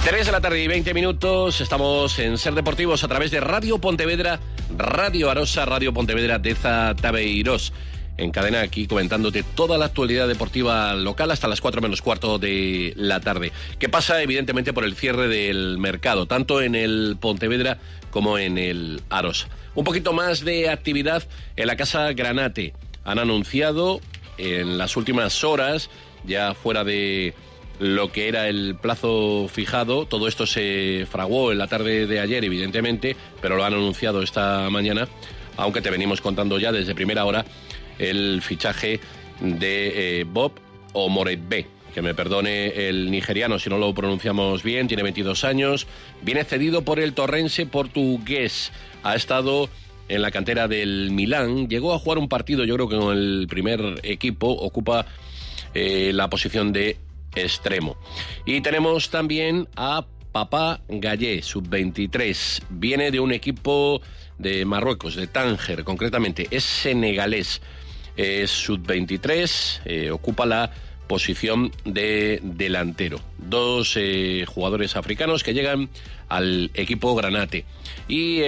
3 de la tarde y 20 minutos, estamos en Ser Deportivos a través de Radio Pontevedra, Radio Arosa, Radio Pontevedra de Tabeiros. En cadena aquí comentándote toda la actualidad deportiva local hasta las 4 menos cuarto de la tarde. Que pasa evidentemente por el cierre del mercado, tanto en el Pontevedra como en el Arosa. Un poquito más de actividad en la Casa Granate. Han anunciado en las últimas horas, ya fuera de lo que era el plazo fijado, todo esto se fraguó en la tarde de ayer, evidentemente, pero lo han anunciado esta mañana, aunque te venimos contando ya desde primera hora el fichaje de Bob Omoretbe, que me perdone el nigeriano si no lo pronunciamos bien, tiene 22 años, viene cedido por el Torrense portugués, ha estado en la cantera del Milán, llegó a jugar un partido, yo creo que con el primer equipo, ocupa la posición de extremo. Y tenemos también a Papá Gallé, sub-23. Viene de un equipo de Marruecos, de Tánger, concretamente. Es senegalés. Es sub-23, ocupa la posición de delantero. Dos jugadores africanos que llegan al equipo Granate. Y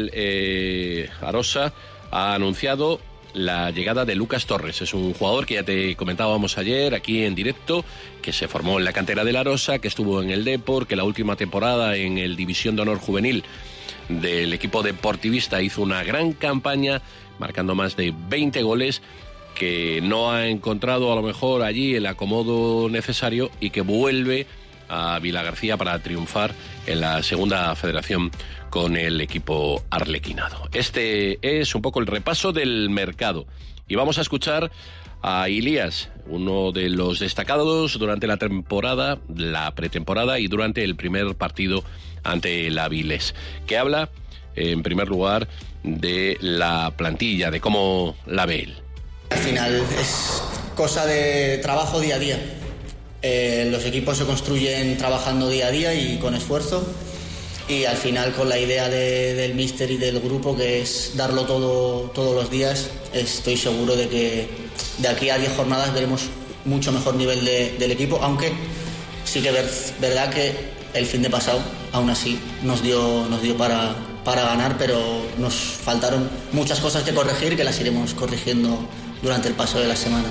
el Arosa ha anunciado la llegada de Lucas Torres. Es un jugador que ya te comentábamos ayer aquí en directo, que se formó en la cantera del Arosa, que estuvo en el Depor, que la última temporada en el División de Honor Juvenil del equipo deportivista hizo una gran campaña, marcando más de 20 goles, que no ha encontrado a lo mejor allí el acomodo necesario y que vuelve a Vilagarcía para triunfar en la segunda federación con el equipo arlequinado. Este es un poco el repaso del mercado y vamos a escuchar a Ilías, uno de los destacados durante la temporada, la pretemporada y durante el primer partido ante el Avilés, que habla en primer lugar de la plantilla, de cómo la ve él. Al final es cosa de trabajo día a día. Los equipos se construyen trabajando día a día y con esfuerzo, y al final con la idea del míster y del grupo, que es darlo todo todos los días, estoy seguro de que de aquí a 10 jornadas veremos mucho mejor nivel del equipo, aunque sí que es verdad que el fin de pasado aún así nos dio para ganar, pero nos faltaron muchas cosas que corregir, que las iremos corrigiendo durante el paso de la semana.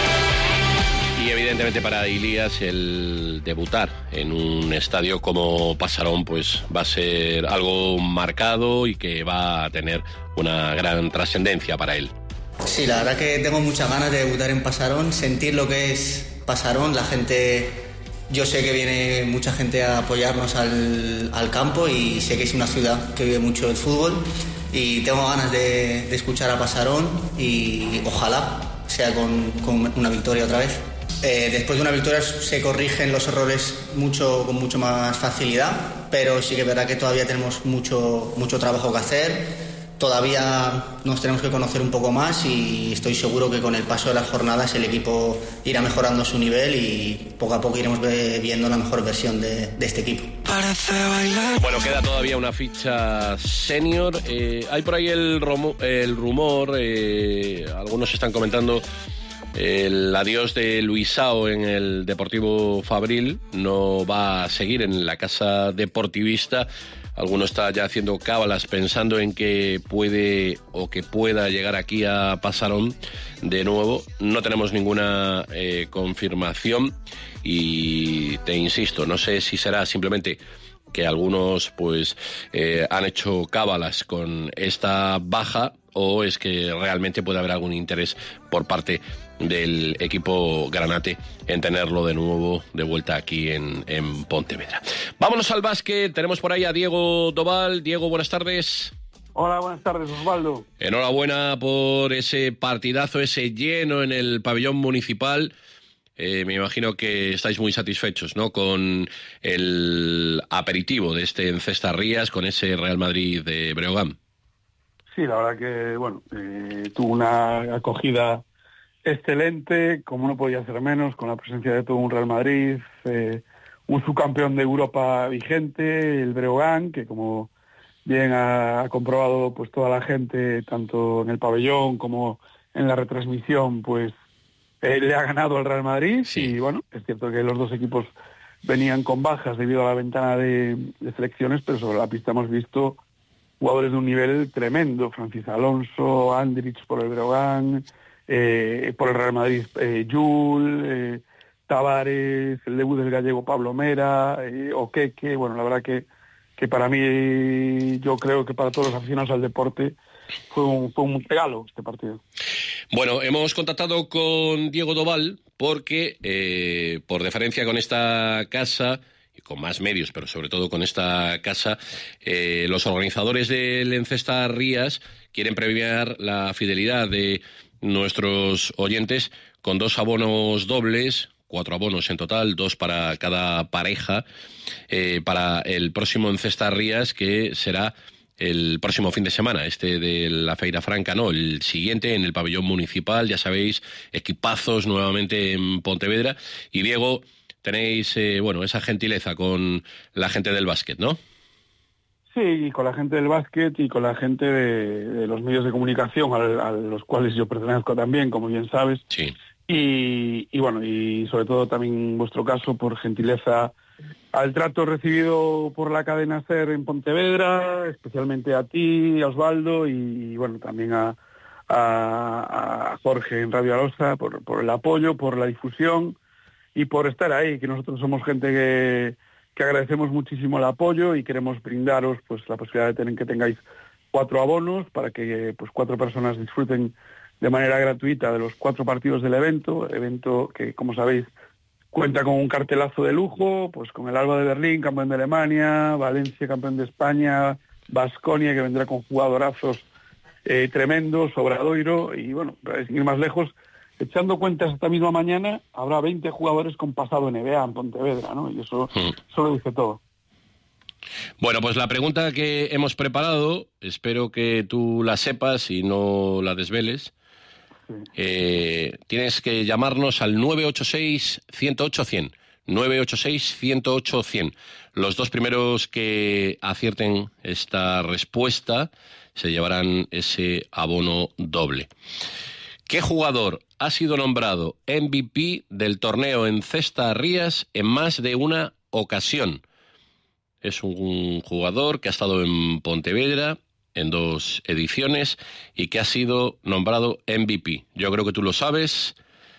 Y evidentemente para Ilías el debutar en un estadio como Pasarón pues va a ser algo marcado y que va a tener una gran trascendencia para él. Sí, la verdad que tengo muchas ganas de debutar en Pasarón, sentir lo que es Pasarón. La gente, yo sé que viene mucha gente a apoyarnos al campo, y sé que es una ciudad que vive mucho el fútbol, y tengo ganas de escuchar a Pasarón, y ojalá sea con una victoria otra vez. Después de una victoria se corrigen los errores con mucho más facilidad, pero sí que es verdad que todavía tenemos mucho trabajo que hacer. Todavía nos tenemos que conocer un poco más, y estoy seguro que con el paso de las jornadas el equipo irá mejorando su nivel y poco a poco iremos viendo la mejor versión de este equipo. Bueno, queda todavía una ficha senior. Hay por ahí el rumor, algunos están comentando el adiós de Luisao en el Deportivo Fabril. No va a seguir en la casa deportivista. Alguno está ya haciendo cábalas pensando en que puede o que pueda llegar aquí a Pasarón de nuevo. No tenemos ninguna confirmación y te insisto, no sé si será simplemente que algunos pues han hecho cábalas con esta baja, o es que realmente puede haber algún interés por parte del equipo Granate en tenerlo de nuevo de vuelta aquí en Pontevedra. Vámonos al básquet, tenemos por ahí a Diego Doval. Diego, buenas tardes. Hola, buenas tardes, Osvaldo. Enhorabuena por ese partidazo, ese lleno en el pabellón municipal. Me imagino que estáis muy satisfechos, ¿no?, con el aperitivo de este en Cestas Rías, con ese Real Madrid de Breogán. Sí, la verdad que, bueno, tuvo una acogida excelente, como no podía ser menos, con la presencia de todo un Real Madrid, un subcampeón de Europa vigente, el Breogán, que como bien ha comprobado pues toda la gente, tanto en el pabellón como en la retransmisión, pues le ha ganado al Real Madrid. Sí. Y bueno, es cierto que los dos equipos venían con bajas debido a la ventana de selecciones, pero sobre la pista hemos visto jugadores de un nivel tremendo: Francis Alonso, Andrich por el Breogán, por el Real Madrid, Jul, Tavares, el debut del gallego Pablo Mera, Oqueque. Bueno, la verdad que para mí, yo creo que para todos los aficionados al deporte fue un regalo este partido. Bueno, hemos contactado con Diego Doval porque, por deferencia con esta casa y con más medios, pero sobre todo con esta casa, los organizadores del Encesta Rías quieren premiar la fidelidad de nuestros oyentes con 2 abonos dobles, 4 abonos en total, 2 para cada pareja, para el próximo Encesta Rías, que será el próximo fin de semana, de la Feira Franca, no, el siguiente en el pabellón municipal, ya sabéis, equipazos nuevamente en Pontevedra. Y Diego, tenéis, esa gentileza con la gente del básquet, ¿no? Sí, con la gente del básquet y con la gente de los medios de comunicación, a los cuales yo pertenezco también, como bien sabes. Sí. Y bueno, y sobre todo también en vuestro caso, por gentileza al trato recibido por la cadena SER en Pontevedra, especialmente a ti, a Osvaldo, y bueno, también a Jorge en Radio Arosa, por el apoyo, por la difusión y por estar ahí, que nosotros somos gente que agradecemos muchísimo el apoyo y queremos brindaros pues la posibilidad de que tengáis 4 abonos para que pues 4 personas disfruten de manera gratuita de los 4 partidos del evento que, como sabéis, cuenta con un cartelazo de lujo, pues con el Alba de Berlín, campeón de Alemania, Valencia, campeón de España, Baskonia, que vendrá con jugadorazos tremendos, Obradoiro, y bueno, sin ir más lejos, echando cuentas esta misma mañana, habrá 20 jugadores con pasado NBA en Pontevedra, ¿no? Y eso lo dice todo. Bueno, pues la pregunta que hemos preparado, espero que tú la sepas y no la desveles. Tienes que llamarnos al 986-108-100. 986-108-100. Los 2 primeros que acierten esta respuesta se llevarán ese abono doble. ¿Qué jugador ha sido nombrado MVP del torneo Encesta Rías en más de una ocasión? Es un jugador que ha estado en Pontevedra en 2 ediciones y que ha sido nombrado MVP. Yo creo que tú lo sabes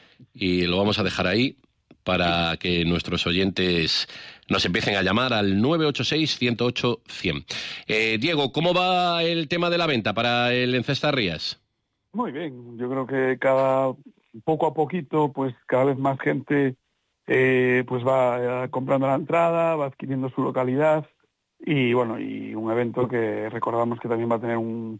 y lo vamos a dejar ahí para que nuestros oyentes nos empiecen a llamar al 986-108-100. Diego, ¿cómo va el tema de la venta para el Encesta Rías? Muy bien, yo creo que poco a poquito, pues cada vez más gente pues va comprando la entrada, va adquiriendo su localidad. Y bueno, y un evento que recordamos que también va a tener un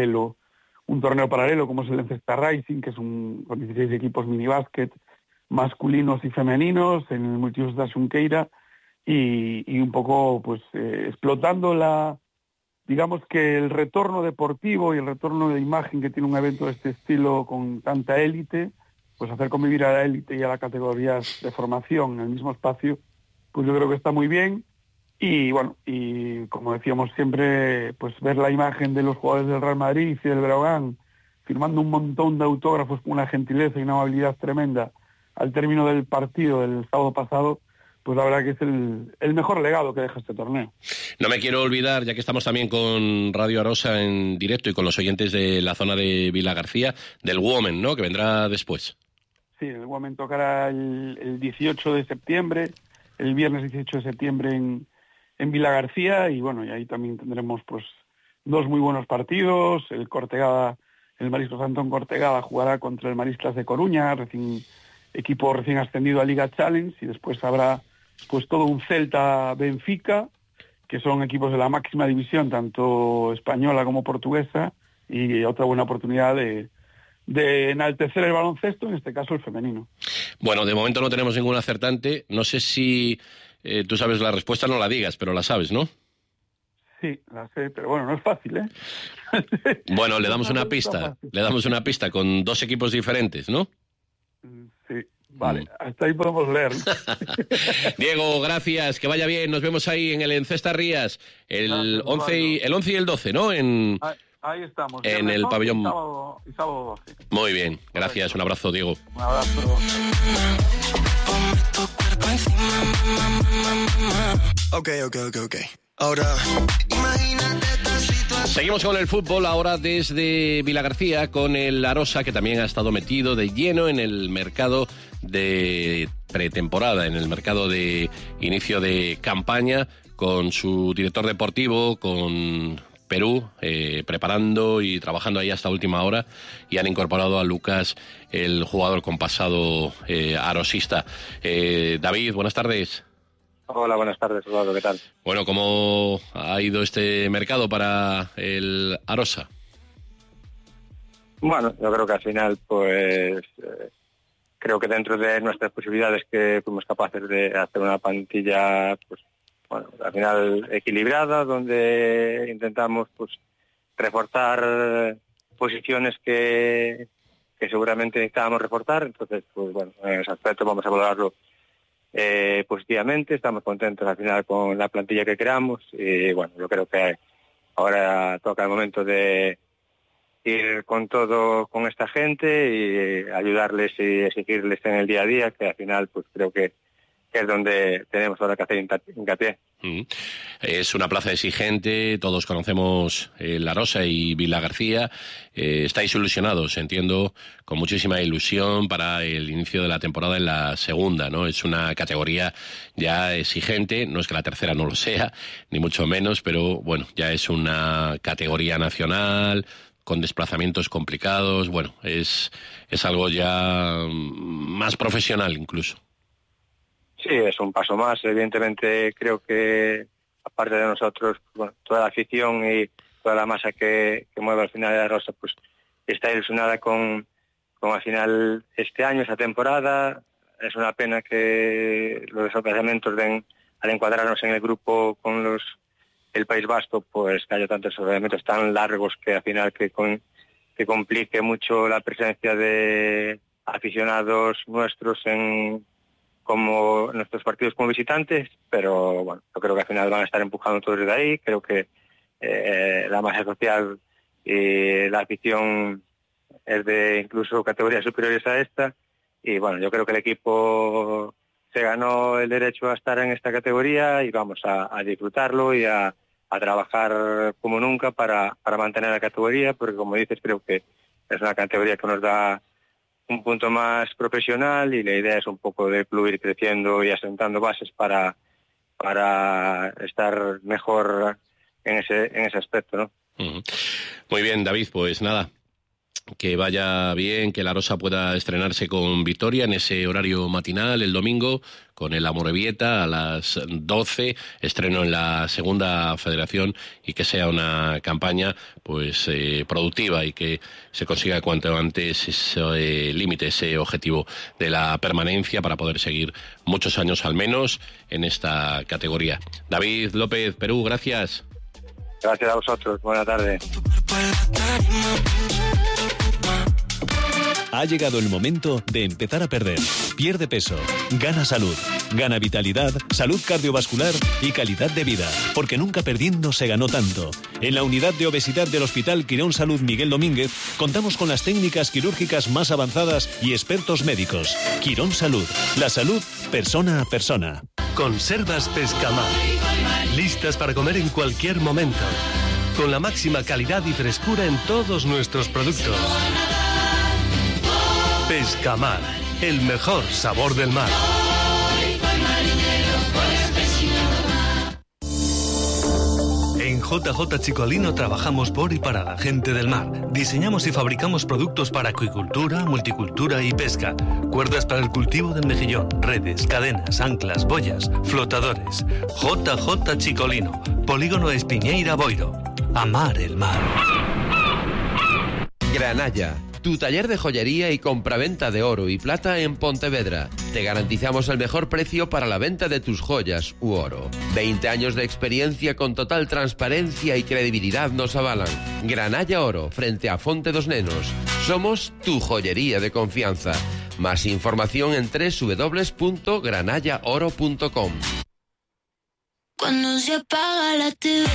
torneo paralelo, como es el Encesta Rising, que es con 16 equipos minibásquet masculinos y femeninos en el multiusos de Xunqueira, y un poco pues explotando digamos que el retorno deportivo y el retorno de imagen que tiene un evento de este estilo con tanta élite, pues hacer convivir a la élite y a las categorías de formación en el mismo espacio, pues yo creo que está muy bien. Y bueno, y como decíamos siempre, pues ver la imagen de los jugadores del Real Madrid y del Breogán firmando un montón de autógrafos con una gentileza y una amabilidad tremenda al término del partido del sábado pasado, pues la verdad que es el mejor legado que deja este torneo. No me quiero olvidar, ya que estamos también con Radio Arosa en directo y con los oyentes de la zona de Vilagarcía, del Women, ¿no?, que vendrá después. Sí, el Women tocará el 18 de septiembre, el viernes 18 de septiembre en Vilagarcía, y bueno, y ahí también tendremos pues 2 muy buenos partidos. El Mariscos Antón Cortegada jugará contra el Maristas de Coruña, equipo recién ascendido a Liga Challenge, y después habrá pues todo un Celta Benfica, que son equipos de la máxima división, tanto española como portuguesa, y otra buena oportunidad de enaltecer el baloncesto, en este caso el femenino. Bueno, de momento no tenemos ningún acertante. No sé si tú sabes la respuesta, no la digas, pero la sabes, ¿no? Sí, la sé, pero bueno, no es fácil, ¿eh? Bueno, le damos una pista. Le damos una pista con 2 equipos diferentes, ¿no? Sí, vale, hasta ahí podemos leer. Diego, gracias, que vaya bien. Nos vemos ahí en el Encesta Rías el 11 y el 12, ¿no? Ahí estamos. En el pabellón. Y sábado 12. Muy bien, gracias. Un abrazo, Diego. Un abrazo. Ok. Ahora, imagínate esta situación. Seguimos con el fútbol ahora desde Vilagarcía con el Arosa, que también ha estado metido de lleno en el mercado de pretemporada, en el mercado de inicio de campaña, con su director deportivo, con Perú, preparando y trabajando ahí hasta última hora, y han incorporado a Lucas, el jugador con pasado arosista. David, buenas tardes. Hola, buenas tardes, Eduardo, ¿qué tal? Bueno, ¿cómo ha ido este mercado para el Arosa? Bueno, yo creo que al final, pues, creo que dentro de nuestras posibilidades que fuimos capaces de hacer una plantilla, pues, bueno, al final equilibrada, donde intentamos, pues, reforzar posiciones que seguramente necesitábamos reforzar. Entonces, pues, bueno, en ese aspecto vamos a valorarlo positivamente. Estamos contentos al final con la plantilla que creamos y bueno, yo creo que ahora toca el momento de ir con todo con esta gente y ayudarles y exigirles en el día a día, que al final pues creo que es donde tenemos ahora que hacer hincapié. Es una plaza exigente, todos conocemos La Rosa y Vilagarcía. Estáis ilusionados, entiendo, con muchísima ilusión para el inicio de la temporada en la segunda, ¿no? Es una categoría ya exigente, no es que la tercera no lo sea, ni mucho menos, pero bueno, ya es una categoría nacional, con desplazamientos complicados. Bueno, es algo ya más profesional incluso. Sí, es un paso más. Evidentemente creo que aparte de nosotros, bueno, toda la afición y toda la masa que mueve al final de La Rosa, pues está ilusionada con al final este año, esta temporada. Es una pena que los desplazamientos al encuadrarnos en el grupo con el País Vasco, pues que haya tantos desplazamientos tan largos que al final que complique mucho la presencia de aficionados nuestros como nuestros partidos como visitantes, pero bueno, yo creo que al final van a estar empujando todos desde ahí. Creo que la masa social y la afición es de incluso categorías superiores a esta, y bueno, yo creo que el equipo se ganó el derecho a estar en esta categoría y vamos a disfrutarlo y a trabajar como nunca para mantener la categoría, porque como dices, creo que es una categoría que nos da un punto más profesional y la idea es un poco de fluir creciendo y asentando bases para estar mejor en ese aspecto, ¿no? Uh-huh. Muy bien, David, pues nada, que vaya bien, que La Rosa pueda estrenarse con victoria en ese horario matinal el domingo, con el Amorebieta a las 12, estreno en la segunda federación, y que sea una campaña pues productiva y que se consiga cuanto antes ese límite, ese objetivo de la permanencia para poder seguir muchos años al menos en esta categoría. David López, Perú, gracias. Gracias a vosotros, buena tarde. Ha llegado el momento de empezar a perder. Pierde peso, gana salud, gana vitalidad, salud cardiovascular y calidad de vida. Porque nunca perdiendo se ganó tanto. En la unidad de obesidad del Hospital Quirón Salud Miguel Domínguez contamos con las técnicas quirúrgicas más avanzadas y expertos médicos. Quirón Salud, la salud persona a persona. Conservas Pescamar, listas para comer en cualquier momento, con la máxima calidad y frescura en todos nuestros productos. Pescamar, el mejor sabor del mar. En JJ Chicolino trabajamos por y para la gente del mar. Diseñamos y fabricamos productos para acuicultura, multicultura y pesca. Cuerdas para el cultivo del mejillón, redes, cadenas, anclas, boyas, flotadores. JJ Chicolino, Polígono Espiñeira Boiro. Amar el mar. Granalla, tu taller de joyería y compraventa de oro y plata en Pontevedra. Te garantizamos el mejor precio para la venta de tus joyas u oro. 20 años de experiencia con total transparencia y credibilidad nos avalan. Granalla Oro, frente a Fonte dos Nenos. Somos tu joyería de confianza. Más información en www.granallaoro.com. Cuando se apaga la TV.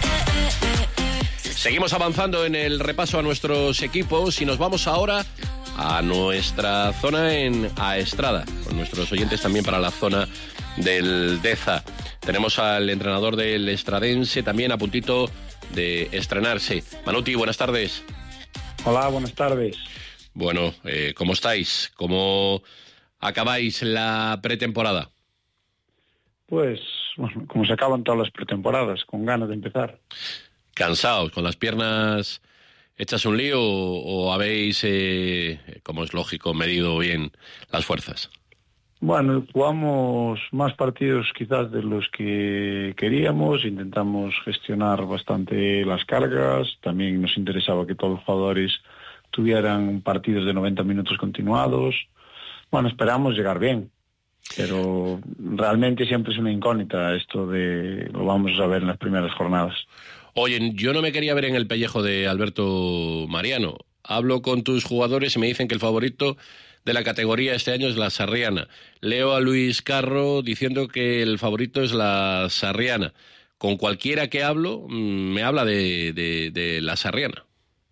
Seguimos avanzando en el repaso a nuestros equipos y nos vamos ahora a nuestra zona en Aestrada, con nuestros oyentes también para la zona del Deza. Tenemos al entrenador del Estradense también a puntito de estrenarse. Manuti, buenas tardes. Hola, buenas tardes. Bueno, ¿cómo estáis? ¿Cómo acabáis la pretemporada? Pues, bueno, como se acaban todas las pretemporadas, con ganas de empezar. ¿Cansados, con las piernas hechas un lío o habéis, como es lógico, medido bien las fuerzas? Bueno, jugamos más partidos quizás de los que queríamos, intentamos gestionar bastante las cargas, también nos interesaba que todos los jugadores tuvieran partidos de 90 minutos continuados. Bueno, esperamos llegar bien, pero realmente siempre es una incógnita esto de lo vamos a ver en las primeras jornadas. Oye, yo no me quería ver en el pellejo de Alberto Mariano. Hablo con tus jugadores y me dicen que el favorito de la categoría este año es la Sarriana. Leo a Luis Carro diciendo que el favorito es la Sarriana. Con cualquiera que hablo, me habla de la Sarriana.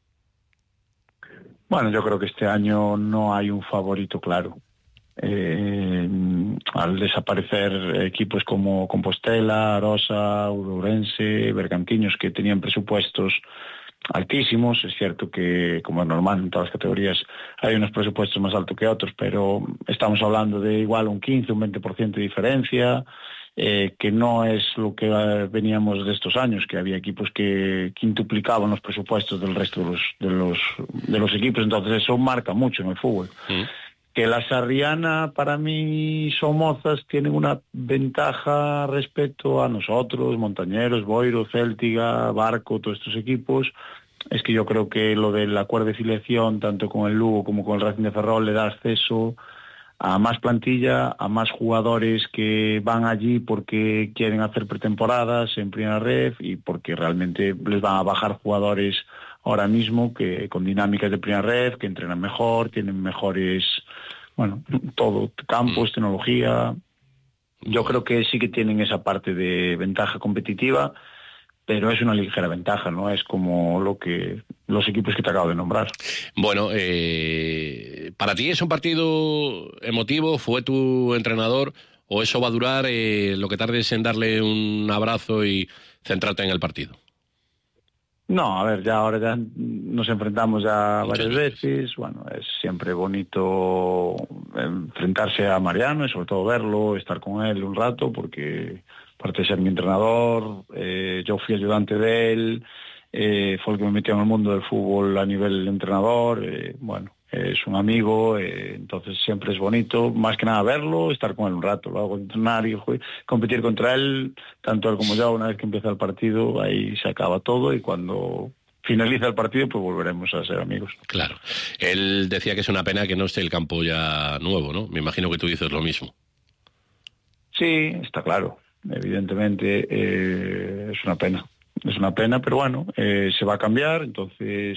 Bueno, yo creo que este año no hay un favorito claro. Al desaparecer equipos como Compostela, Arosa, Ourense, Bergantiños, que tenían presupuestos altísimos, es cierto que, como es normal en todas las categorías, hay unos presupuestos más altos que otros, pero estamos hablando de igual un 15, un 20% de diferencia, que no es lo que veníamos de estos años, que había equipos que quintuplicaban los presupuestos del resto de los equipos, entonces eso marca mucho en el fútbol. Que la Sarriana, para mí, Somozas tienen una ventaja respecto a nosotros, Montañeros, Boiro, Céltiga, Barco, todos estos equipos. Es que yo creo que lo del acuerdo de filiación, tanto con el Lugo como con el Racing de Ferrol, le da acceso a más plantilla, a más jugadores que van allí porque quieren hacer pretemporadas en primera ref y porque realmente les van a bajar jugadores ahora mismo que con dinámicas de primera red, que entrenan mejor, tienen mejores, bueno, todo, campos, tecnología. Yo creo que sí que tienen esa parte de ventaja competitiva, pero es una ligera ventaja, ¿no? Es como los equipos que te acabo de nombrar. Bueno, ¿para ti es un partido emotivo? ¿Fue tu entrenador? ¿O eso va a durar lo que tardes en darle un abrazo y centrarte en el partido? No, a ver, ahora ya nos enfrentamos ya varias veces. Bueno, es siempre bonito enfrentarse a Mariano y sobre todo verlo, estar con él un rato, porque aparte de ser mi entrenador, yo fui ayudante de él, fue el que me metió en el mundo del fútbol a nivel entrenador, bueno, es un amigo, entonces siempre es bonito, más que nada verlo, estar con él un rato, luego entrenar y competir contra él, tanto él como yo, una vez que empieza el partido, ahí se acaba todo y cuando finaliza el partido pues volveremos a ser amigos. Claro, él decía que es una pena que no esté el campo ya nuevo, ¿no? Me imagino que tú dices lo mismo. Sí, está claro, evidentemente es una pena, pero bueno, se va a cambiar, entonces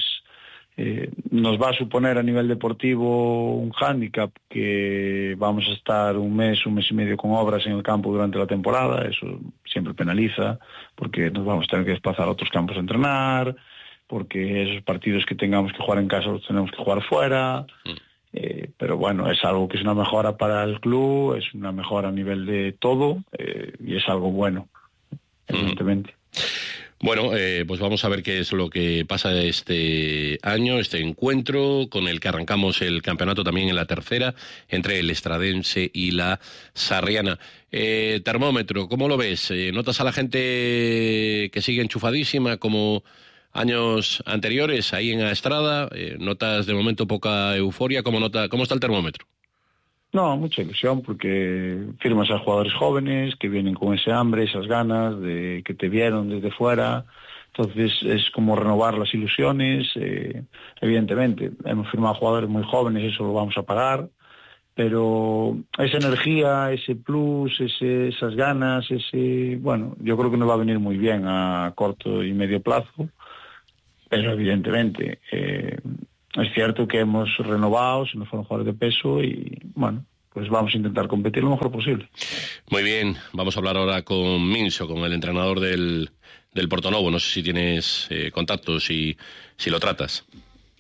nos va a suponer a nivel deportivo un hándicap que vamos a estar un mes y medio con obras en el campo durante la temporada, eso siempre penaliza, porque nos vamos a tener que desplazar a otros campos a entrenar, porque esos partidos que tengamos que jugar en casa los tenemos que jugar fuera, pero bueno, es algo que es una mejora para el club, es una mejora a nivel de todo, y es algo bueno, evidentemente. Bueno, pues vamos a ver qué es lo que pasa este año, este encuentro con el que arrancamos el campeonato también en la tercera, entre el Estradense y la Sarriana. Termómetro, ¿cómo lo ves? ¿Notas a la gente que sigue enchufadísima como años anteriores ahí en Aestrada? ¿Notas de momento poca euforia? ¿Cómo está el termómetro? No, mucha ilusión porque firmas a jugadores jóvenes que vienen con ese hambre, esas ganas de que te vieron desde fuera. Entonces es como renovar las ilusiones. Evidentemente, hemos firmado jugadores muy jóvenes, eso lo vamos a pagar. Pero esa energía, ese plus, esas ganas, bueno, yo creo que nos va a venir muy bien a corto y medio plazo. Pero evidentemente es cierto que hemos renovado, se nos fueron jugadores de peso y bueno, pues vamos a intentar competir lo mejor posible. Muy bien, vamos a hablar ahora con Minso, con el entrenador del Portonovo. No sé si tienes contactos y si lo tratas.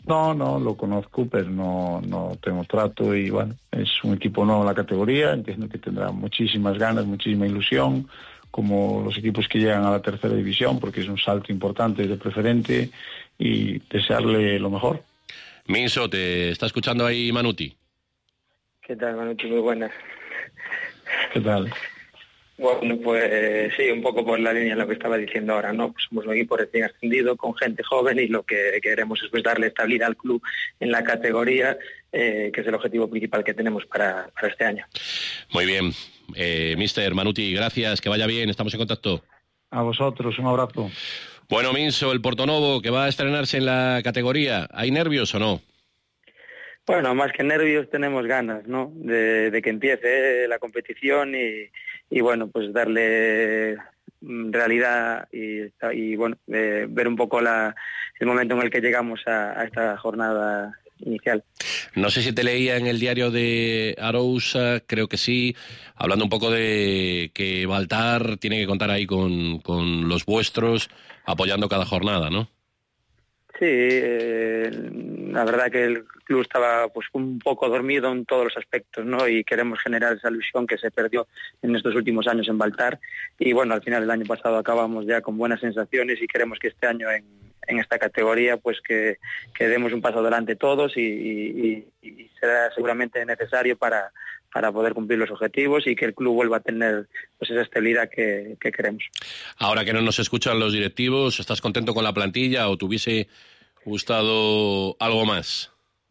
No, lo conozco, pero no tengo trato y bueno, es un equipo nuevo en la categoría, entiendo que tendrá muchísimas ganas, muchísima ilusión, como los equipos que llegan a la tercera división, porque es un salto importante de preferente y desearle lo mejor. Minso, ¿te está escuchando ahí Manuti? ¿Qué tal, Manuti? Muy buenas. ¿Qué tal? Bueno, pues sí, un poco por la línea de lo que estaba diciendo ahora, ¿no? Pues somos un equipo recién ascendido, con gente joven, y lo que queremos es pues darle estabilidad al club en la categoría, que es el objetivo principal que tenemos para este año. Muy bien. Mister Manuti, gracias, que vaya bien, estamos en contacto. A vosotros, un abrazo. Bueno, Minso, el Portonovo, que va a estrenarse en la categoría, ¿hay nervios o no? Bueno, más que nervios tenemos ganas, ¿no? De que empiece la competición y bueno, pues darle realidad y bueno, ver un poco el momento en el que llegamos a esta jornada inicial. No sé si te leía en el diario de Arousa, creo que sí, hablando un poco de que Baltar tiene que contar ahí con los vuestros apoyando cada jornada, ¿no? Sí, la verdad que el club estaba pues un poco dormido en todos los aspectos, ¿no? Y queremos generar esa ilusión que se perdió en estos últimos años en Baltar. Y bueno, al final del año pasado acabamos ya con buenas sensaciones y queremos que este año en esta categoría pues que demos un paso adelante todos y será seguramente necesario para poder cumplir los objetivos y que el club vuelva a tener pues esa estabilidad que queremos. Ahora que no nos escuchan los directivos, ¿estás contento con la plantilla o te hubiese gustado algo más?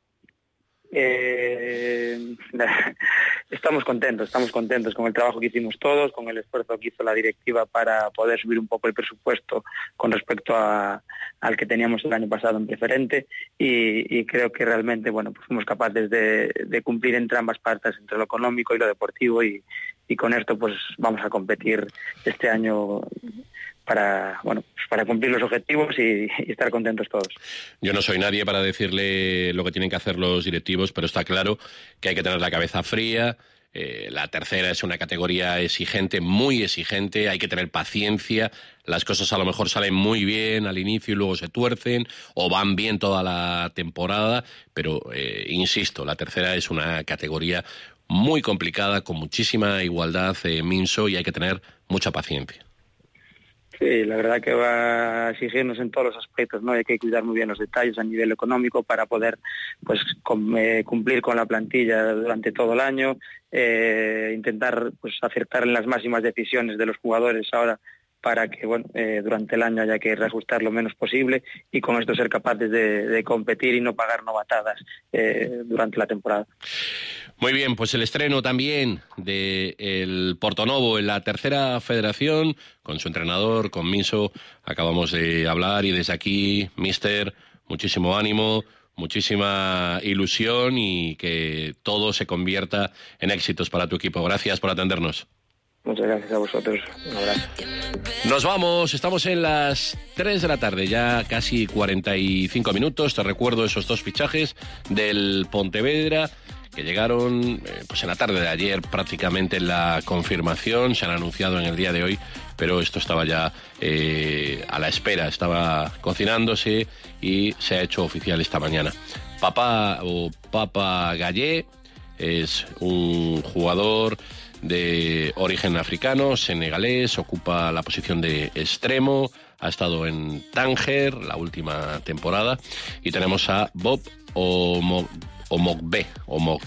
Estamos contentos con el trabajo que hicimos todos, con el esfuerzo que hizo la directiva para poder subir un poco el presupuesto con respecto al que teníamos el año pasado en preferente y creo que realmente bueno pues fuimos capaces de cumplir entre ambas partes, entre lo económico y lo deportivo y con esto pues vamos a competir este año para cumplir los objetivos y estar contentos todos. Yo no soy nadie para decirle lo que tienen que hacer los directivos, pero está claro que hay que tener la cabeza fría. La tercera es una categoría exigente, muy exigente, hay que tener paciencia. Las cosas a lo mejor salen muy bien al inicio y luego se tuercen, o van bien toda la temporada, pero insisto, la tercera es una categoría muy complicada, con muchísima igualdad, Minso, y hay que tener mucha paciencia. Sí, la verdad que va a exigirnos en todos los aspectos, ¿no? Hay que cuidar muy bien los detalles a nivel económico para poder pues cumplir con la plantilla durante todo el año, intentar pues acertar en las máximas decisiones de los jugadores ahora para que durante el año haya que reajustar lo menos posible y con esto ser capaces de competir y no pagar novatadas durante la temporada. Muy bien, pues el estreno también del Portonovo en la tercera federación, con su entrenador, con Minso, acabamos de hablar y desde aquí, mister, muchísimo ánimo, muchísima ilusión y que todo se convierta en éxitos para tu equipo. Gracias por atendernos. Muchas gracias a vosotros. Un abrazo. Nos vamos, estamos en las 3 de la tarde, ya casi 45 minutos. Te recuerdo esos dos fichajes del Pontevedra que llegaron pues en la tarde de ayer, prácticamente en la confirmación, se han anunciado en el día de hoy, pero esto estaba ya a la espera, estaba cocinándose y se ha hecho oficial esta mañana. Papa Gallé es un jugador de origen africano, senegalés, ocupa la posición de extremo, ha estado en Tánger la última temporada, y tenemos a Bob Omogbe,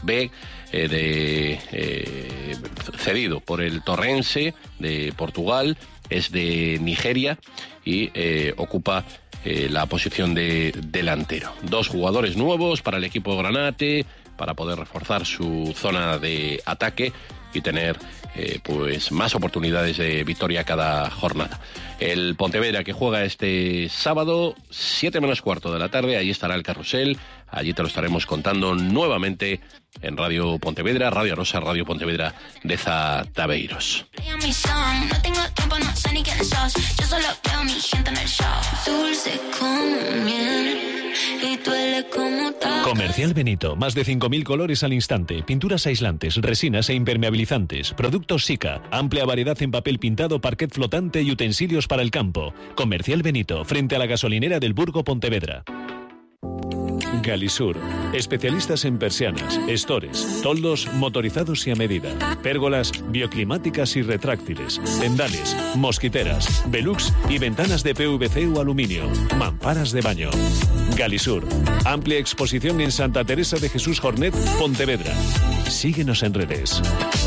cedido por el Torrense de Portugal, es de Nigeria y ocupa la posición de delantero. Dos jugadores nuevos para el equipo granate, para poder reforzar su zona de ataque y tener pues más oportunidades de victoria cada jornada. El Pontevedra que juega este sábado 7:15 de la tarde, ahí estará el carrusel, allí te lo estaremos contando nuevamente en Radio Pontevedra, Radio Arosa, Radio Pontevedra de Tabeiros. No tengo tiempo, no sé ni quién sos. Yo solo veo a mi gente en el show. Dulce como miel y duele como tal. Comercial Benito, más de 5.000 colores al instante, pinturas aislantes, resinas e impermeabilizantes, productos Sika, amplia variedad en papel pintado, parquet flotante y utensilios para el campo. Comercial Benito, frente a la gasolinera del Burgo Pontevedra. Galisur, especialistas en persianas, estores, toldos motorizados y a medida, pérgolas bioclimáticas y retráctiles, tendales, mosquiteras, velux y ventanas de PVC o aluminio, mamparas de baño. Galisur, amplia exposición en Santa Teresa de Jesús Jornet, Pontevedra. Síguenos en redes.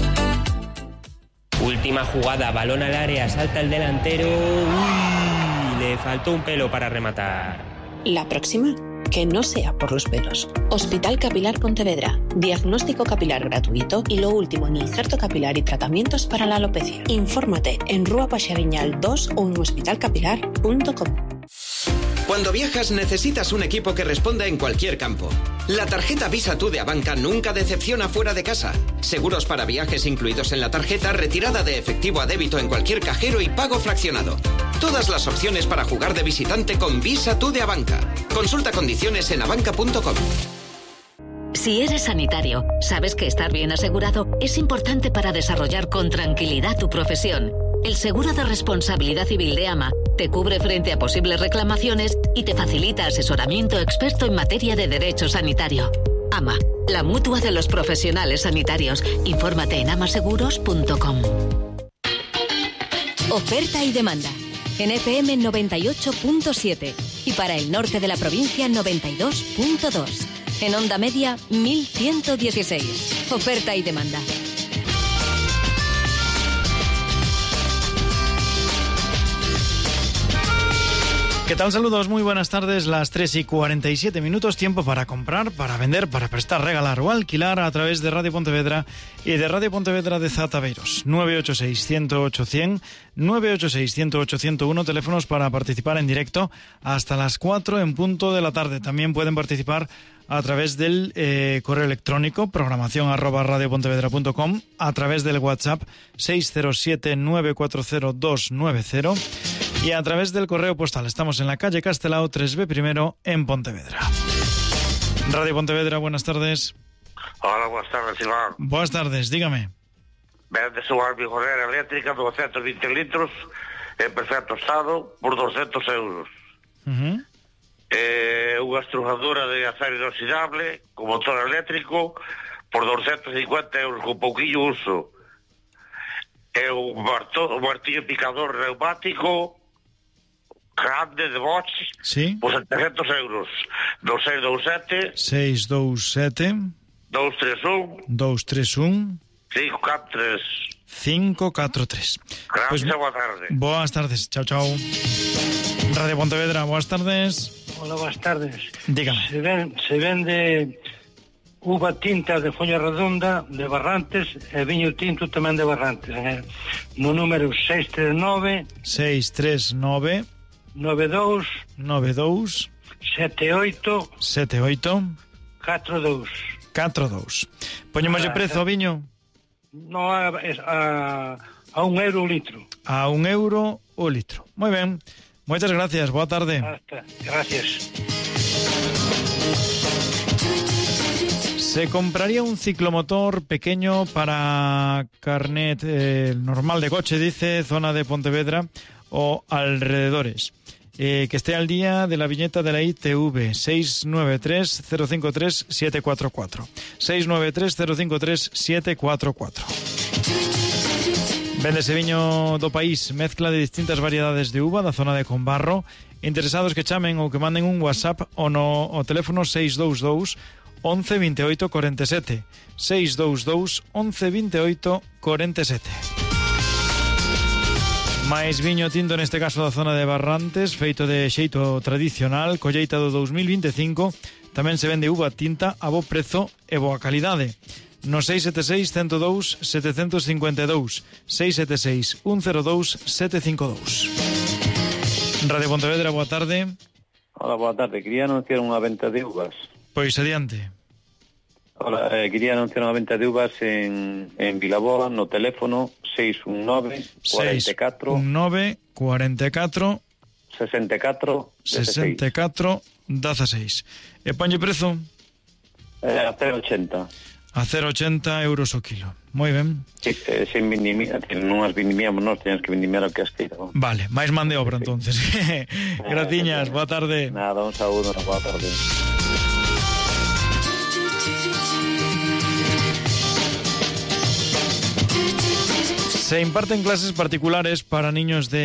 Última jugada, balón al área, salta el delantero. Uy, le faltó un pelo para rematar. La próxima, que no sea por los pelos. Hospital Capilar Pontevedra. Diagnóstico capilar gratuito y lo último en injerto capilar y tratamientos para la alopecia. Infórmate en Rúa Paxariñal 2 o en hospitalcapilar.com. Cuando viajas necesitas un equipo que responda en cualquier campo. La tarjeta Visa Tú de Abanca nunca decepciona fuera de casa. Seguros para viajes incluidos en la tarjeta, retirada de efectivo a débito en cualquier cajero y pago fraccionado. Todas las opciones para jugar de visitante con Visa Tú de Abanca. Consulta condiciones en abanca.com. Si eres sanitario, sabes que estar bien asegurado es importante para desarrollar con tranquilidad tu profesión. El seguro de responsabilidad civil de AMA te cubre frente a posibles reclamaciones y te facilita asesoramiento experto en materia de derecho sanitario. AMA, la mutua de los profesionales sanitarios. Infórmate en amaseguros.com. Oferta y demanda. En FM 98.7 y para el norte de la provincia 92.2. En onda media 1116. Oferta y demanda. ¿Qué tal? Saludos, muy buenas tardes, las 3:47, tiempo para comprar, para vender, para prestar, regalar o alquilar a través de Radio Pontevedra y de Radio Pontevedra de Zataveiros. 986-108-100, 986-108-101, teléfonos para participar en directo hasta las 4 en punto de la tarde. También pueden participar a través del correo electrónico programación@radiopontevedra.com, a través del WhatsApp 607-940-290 y a través del correo postal. Estamos en la calle Castelao 3B primero en Pontevedra. Radio Pontevedra, buenas tardes. Hola, buenas tardes, Iván. Buenas tardes, dígame. Vende su bigorrera eléctrica, 220 litros, en perfecto estado, por 200 euros. Uh-huh. Una estrujadora de acero inoxidable con motor eléctrico por 250 euros con pouquillo uso. Un martillo picador reumático grande de Bosch, sí, por 700 euros. 2627 627 231 543 543. Gracias, pues, buenas tardes. Buenas tardes, chao, chao. Radio Pontevedra, buenas tardes. Hola, buenas tardes. Dígame. Se vende uva tinta de folla redonda de Barrantes e viño tinto tamén de Barrantes. No número 639 92 78 42. Poñemos de prezo ao viño? No, a €1 o litro. A €1 o litro. Moi ben. Moitas gracias. Boa tarde. Gracias. Se compraría un ciclomotor pequeño para carnet normal de coche, dice, zona de Pontevedra o alrededores. Que esté al día de la viñeta de la ITV, 693-053-744. 693-053-744. Véndese viño do país, mezcla de distintas variedades de uva da zona de Combarro. Interesados que chamen ou que manden un WhatsApp o no o teléfono 622 11 28 47. 622 11 28 47. Mais viño tinto neste caso da zona de Barrantes, feito de xeito tradicional, colleita do 2025. Tamén se vende uva tinta a bo prezo e boa calidade. No 676 102 752, 676 102 752. Radio Pontevedra, boa tarde. Hola, boa tarde. Quería anunciar unha venta de uvas. Pois adiante. Hola, quería anunciar unha venta de uvas en Vilaboa, no teléfono 619 44 64 64 16. E ponlle prezo? A 0,80. A 0,80 euros o kilo. Moi ben. Sí, sin vendimia, non as vendimiamos, nós teñamos que vendimiar o que as tira. Vale, máis man de obra entonces. Graciñas, boa tarde. Nada, un saúdo, boa tarde. Se imparten clases particulares para niños de